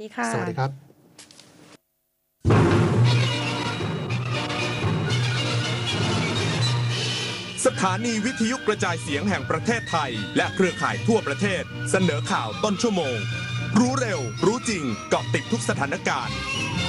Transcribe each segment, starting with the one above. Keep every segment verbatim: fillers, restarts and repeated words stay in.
ดีค่ะสวัสดีครับสถานีวิทยุกระจายเสียงแห่งประเทศไทยและเครือข่ายทั่วประเทศเสนอข่าวต้นชั่วโมงรู้เร็วรู้จริงเกาะติดทุกสถานการณ์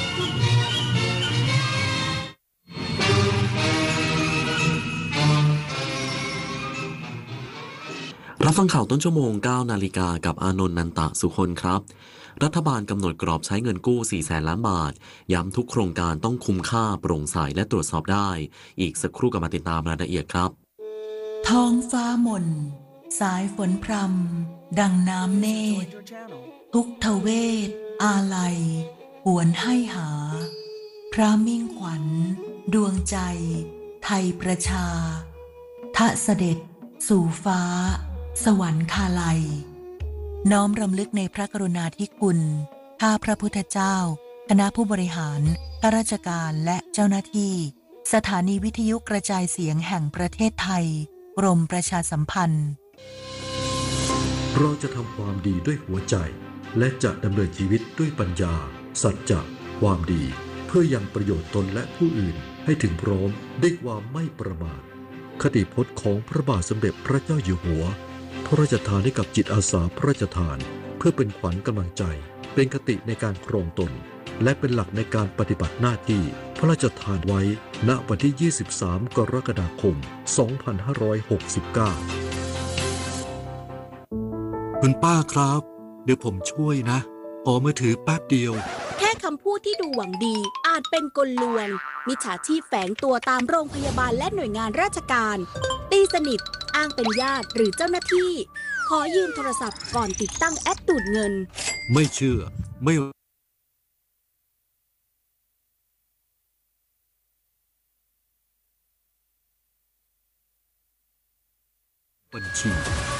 รับฟังข่าวต้นชั่วโมง เก้า นาฬิกากับอานนท์ นันตะสุคนครับรัฐบาลกำหนดกรอบใช้เงินกู้ สี่แสน ล้านบาทย้ำทุกโครงการต้องคุ้มค่าโปร่งใสและตรวจสอบได้อีกสักครู่กลับมาติดตามรายละเอียดครับท้องฟ้าหม่นสายฝนพรำดังน้ำเนตรทุกทเวศอาลัยหวนให้หาพระมิ่งขวัญดวงใจไทยประชาทะเสด็จสู่ฟ้าสวรรคาลัยน้อมรำลึกในพระกรุณาธิคุณข้าพระพุทธเจ้าคณะผู้บริหารข้าราชการและเจ้าหน้าที่สถานีวิทยุกระจายเสียงแห่งประเทศไทยกรมประชาสัมพันธ์เราจะทำความดีด้วยหัวใจและจะดำเนินชีวิตด้วยปัญญาสัจจะความดีเพื่อยังประโยชน์ตนและผู้อื่นให้ถึงพร้อมด้วยความไม่ประมาทคติพจน์ของพระบาทสมเด็จพระเจ้าอยู่หัวพระราชทานให้กับจิตอาสาพระราชทานเพื่อเป็นขวัญกำลังใจเป็นคติในการครองตนและเป็นหลักในการปฏิบัติหน้าที่พระราชทานไว้ณวันที่ยี่สิบสามกรกฎาคมสองพันห้าร้อยหกสิบเก้าคุณป้าครับเดี๋ยวผมช่วยนะขอมือถือแป๊บเดียวแค่คำพูดที่ดูหวังดีอาจเป็นกลลวงมิจฉาชีพแฝงตัวตามโรงพยาบาลและหน่วยงานราชการตีสนิทอ้างเป็นญาติหรือเจ้าหน้าที่ขอยืมโทรศัพท์ก่อนติดตั้งแอปดูดเงินไม่เชื่อไม่บัญชี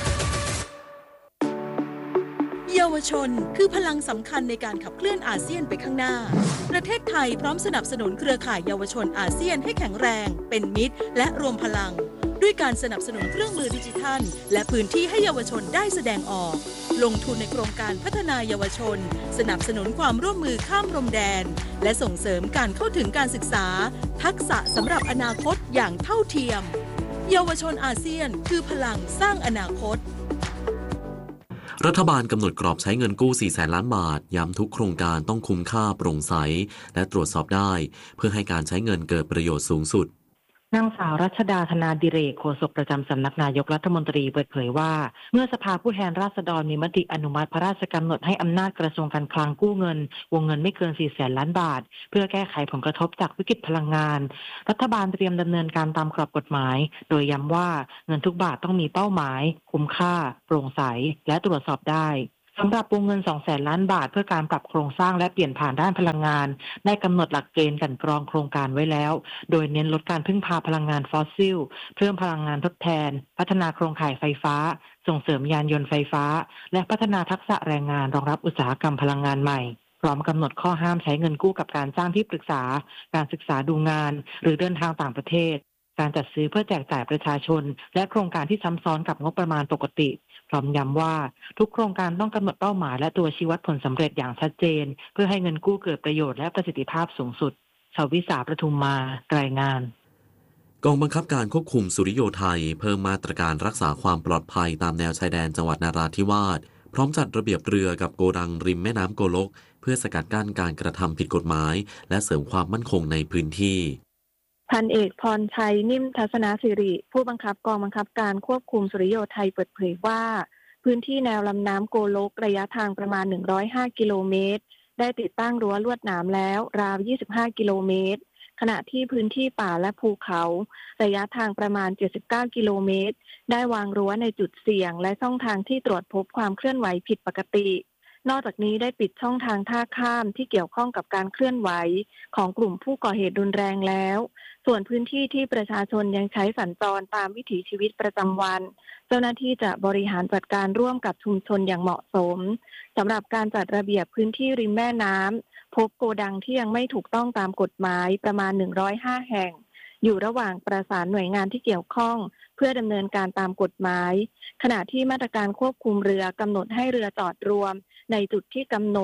เยาวชนคือพลังสำคัญในการขับเคลื่อนอาเซียนไปข้างหน้าประเทศไทยพร้อมสนับสนุนเครือข่ายเยาวชนอาเซียนให้แข็งแรงเป็นมิตรและรวมพลังด้วยการสนับสนุนเครื่องมือดิจิทัลและพื้นที่ให้เยาวชนได้แสดงออกลงทุนในโครงการพัฒนาเยาวชนสนับสนุนความร่วมมือข้ามพรมแดนและส่งเสริมการเข้าถึงการศึกษาทักษะสำหรับอนาคตอย่างเท่าเทียมเยาวชนอาเซียนคือพลังสร้างอนาคตรัฐบาลกำหนดกรอบใช้เงินกู้ สี่แสน ล้านบาทย้ำทุกโครงการต้องคุ้มค่าโปร่งใสและตรวจสอบได้เพื่อให้การใช้เงินเกิดประโยชน์สูงสุดนางสาวรัชดาธนาดิเรกโฆษกประจำสำนักนายกรัฐมนตรีเปิดเผยว่าเมื่อสภาผู้แทนราษฎรมีมติอนุมัติพระราชกำหนดให้อำนาจกระทรวงการคลังกู้เงินวงเงินไม่เกิน สี่แสน ล้านบาทเพื่อแก้ไขผลกระทบจากวิกฤตพลังงานรัฐบาลเตรียมดำเนินการตามกรอบกฎหมายโดยย้ำว่าเงินทุกบาทต้องมีเป้าหมายคุ้มค่าโปร่งใสและตรวจสอบได้สำหรับวงเงิน สองแสน ล้านบาทเพื่อการปรับโครงสร้างและเปลี่ยนผ่านด้านพลังงานได้กำหนดหลักเกณฑ์กลั่นกรองโครงการไว้แล้วโดยเน้นลดการพึ่งพาพลังงานฟอสซิลเพิ่มพลังงานทดแทนพัฒนาโครงข่ายไฟฟ้าส่งเสริมยานยนต์ไฟฟ้าและพัฒนาทักษะแรงงานรองรับอุตสาหกรรมพลังงานใหม่พร้อมกำหนดข้อห้ามใช้เงินกู้กับการจ้างที่ปรึกษาการศึกษาดูงานหรือเดินทางต่างประเทศการจัดซื้อเพื่อแจกจ่ายประชาชนและโครงการที่ซ้ำซ้อนกับงบประมาณปกติพร้อมย้ำว่าทุกโครงการต้องกำหนดเป้าหมายและตัวชี้วัดผลสำเร็จอย่างชัดเจนเพื่อให้เงินกู้เกิดประโยชน์และประสิทธิภาพสูงสุดชวิสาประทุมมารายงานกองบังคับการควบคุมสุริโยไทยเพิ่มมาตรการรักษาความปลอดภัยตามแนวชายแดนจังหวัดนราธิวาสพร้อมจัดระเบียบเรือกับโกดังริมแม่น้ำโกลกเพื่อสกัดกั้นการกระทำผิดกฎหมายและเสริมความมั่นคงในพื้นที่พันเอกพรชัยนิ่มทัศนสิริผู้บังคับกองบังคับการควบคุมสุริโยไทยเปิดเผยว่าพื้นที่แนวลำน้ำโกลกระยะทางประมาณหนึ่งร้อยห้ากิโลเมตรได้ติดตั้งรั้วลวดหนามแล้วราวยี่สิบห้ากิโลเมตรขณะที่พื้นที่ป่าและภูเขาระยะทางประมาณเจ็ดสิบเก้ากิโลเมตรได้วางรั้วในจุดเสี่ยงและช่องทางที่ตรวจพบความเคลื่อนไหวผิดปกตินอกจากนี้ได้ปิดช่องทางท่าข้ามที่เกี่ยวข้องกับการเคลื่อนไหวของกลุ่มผู้ก่อเหตุรุนแรงแล้วส่วนพื้นที่ที่ประชาชนยังใช้สัญจรตามวิถีชีวิตประจำวันเจ้าหน้าที่จะบริหารจัดการร่วมกับชุมชนอย่างเหมาะสมสำหรับการจัดระเบียบพื้นที่ริมแม่น้ำพบโกดังที่ยังไม่ถูกต้องตามกฎหมายประมาณหนึ่งร้อยห้าแห่งอยู่ระหว่างประสานหน่วยงานที่เกี่ยวข้องเพื่อดำเนินการตามกฎหมายขณะที่มาตรการควบคุมเรือกำหนดให้เรือจอดรวมในจุดที่กำหนด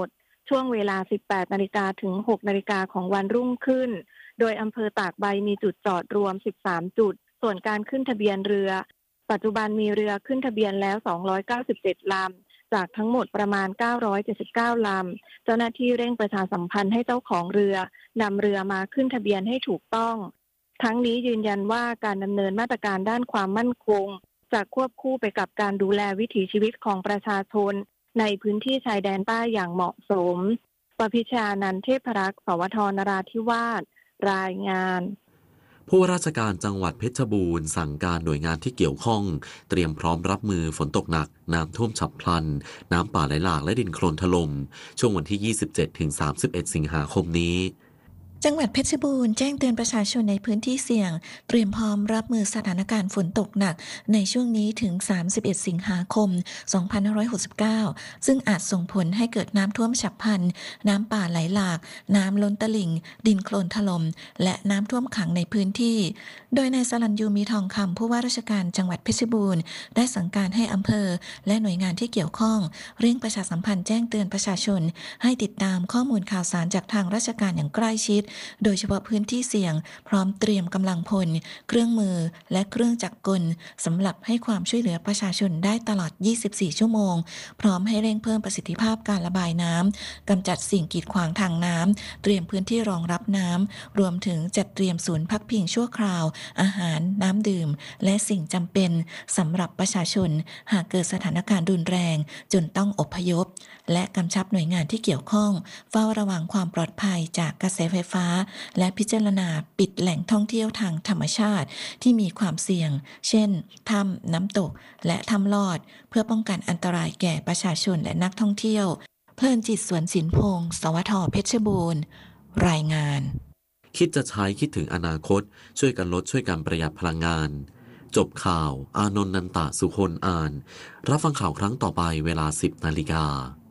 ช่วงเวลา สิบแปดนาฬิกา ถึง หกนาฬิกาของวันรุ่งขึ้นโดยอำเภอตากใบมีจุดจอดรวมสิบสามจุดส่วนการขึ้นทะเบียนเรือปัจจุบันมีเรือขึ้นทะเบียนแล้วสองร้อยเก้าสิบเจ็ดลำจากทั้งหมดประมาณเก้าร้อยเจ็ดสิบเก้าลำเจ้าหน้าที่เร่งประชาสัมพันธ์ให้เจ้าของเรือนำเรือมาขึ้นทะเบียนให้ถูกต้องทั้งนี้ยืนยันว่าการดำเนินมาตรการด้านความมั่นคงจะควบคู่ไปกับการดูแลวิถีชีวิตของประชาชนในพื้นที่ชายแดนใต้อย่างเหมาะสมปพิชานันท์เทพรักษ์สวทนราธิวาสรายงานผู้ว่าราชการจังหวัดเพชรบูรณ์สั่งการหน่วยงานที่เกี่ยวข้องเตรียมพร้อมรับมือฝนตกหนักน้ำท่วมฉับพลันน้ำป่าไหลหลากและดินโคลนถล่มช่วงวันที่ ยี่สิบเจ็ดถึงสามสิบเอ็ด สิงหาคมนี้จังหวัดเพชรบูรณ์แจ้งเตือนประชาชนในพื้นที่เสี่ยงเตรียมพร้อมรับมือสถานการณ์ฝนตกหนักในช่วงนี้ถึงสามสิบเอ็ดสิงหาคมสองพันห้าร้อยหกสิบเก้าซึ่งอาจส่งผลให้เกิดน้ำท่วมฉับพลันน้ำป่าไหลหลากน้ำล้นตลิ่งดินโคลนถล่มและน้ำท่วมขังในพื้นที่โดยนายสรัญยูมีทองคำผู้ว่าราชการจังหวัดเพชรบูรณ์ได้สั่งการให้อำเภอและหน่วยงานที่เกี่ยวข้องเร่งประชาสัมพันธ์แจ้งเตือนประชาชนให้ติดตามข้อมูลข่าวสารจากทางราชการอย่างใกล้ชิดโดยเฉพาะพื้นที่เสี่ยงพร้อมเตรียมกำลังพลเครื่องมือและเครื่องจักรกลสำหรับให้ความช่วยเหลือประชาชนได้ตลอดยี่สิบสี่ชั่วโมงพร้อมให้เร่งเพิ่มประสิทธิภาพการระบายน้ำกำจัดสิ่งกีดขวางทางน้ำเตรียมพื้นที่รองรับน้ำรวมถึงจัดเตรียมศูนย์พักพิงชั่วคราวอาหารน้ำดื่มและสิ่งจำเป็นสำหรับประชาชนหากเกิดสถานการณ์รุนแรงจนต้องอพยพและกำชับหน่วยงานที่เกี่ยวข้องเฝ้าระวังความปลอดภัยจากกระแสไฟฟ้าและพิจารณาปิดแหล่งท่องเที่ยวทางธรรมชาติที่มีความเสี่ยงเช่นถ้ำน้ำตกและถ้ำลอดเพื่อป้องกันอันตรายแก่ประชาชนและนักท่องเที่ยวเพลินจิตสวนสินพงศ์สวทเพชรบูรณ์รายงานคิดจะใช้คิดถึงอนาคตช่วยกันลดช่วยกันประหยัดพลังงานจบข่าวอานนท์นันตะสุคนอ่านรับฟังข่าวครั้งต่อไปเวลา สิบนาฬิกา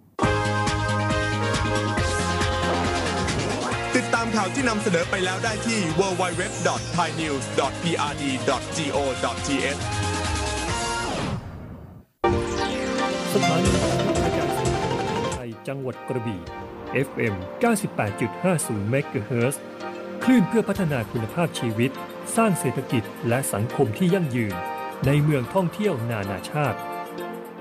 ติดตามข่าวที่นำเสนอไปแล้วได้ที่ ดับเบิลยู ดับเบิลยู ดับเบิลยู ดอท ไทยนิวส์ ดอท พี อาร์ ดี ดอท จี โอ ดอท ที เอชสถานีวิทยุกระจายเสียงไทยจังหวัดกระบี่ เอฟ เอ็ม เก้าสิบแปดจุดห้าศูนย์ เมกะเฮิรตซ์ คลื่นเพื่อพัฒนาคุณภาพชีวิตสร้างเศรษฐกิจและสังคมที่ยั่งยืนในเมืองท่องเที่ยวนานาชาติ